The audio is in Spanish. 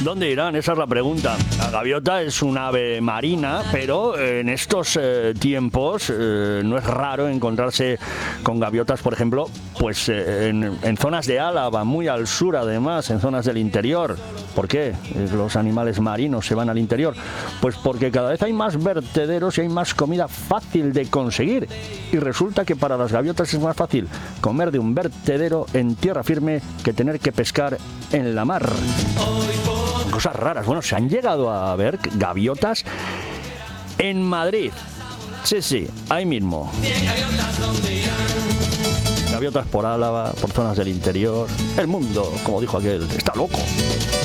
¿Dónde irán? Esa es la pregunta. La gaviota es un ave marina, pero en estos tiempos no es raro encontrarse con gaviotas, por ejemplo, pues en zonas de Álava, muy al sur además, en zonas del interior. ¿Por qué los animales marinos se van al interior? Pues porque cada vez hay más vertederos y hay más comida fácil de conseguir. Y resulta que para las gaviotas es más fácil comer de un vertedero en tierra firme que tener que pescar en la mar. Cosas raras. Bueno, se han llegado a ver gaviotas en Madrid. Sí, ahí mismo. Gaviotas por Álava, por zonas del interior. El mundo, como dijo aquel, está loco.